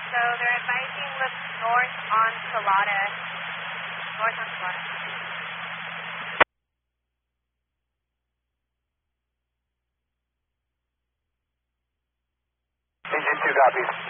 So they're advising look north on Salada. North on Salada. Engine 2 copies.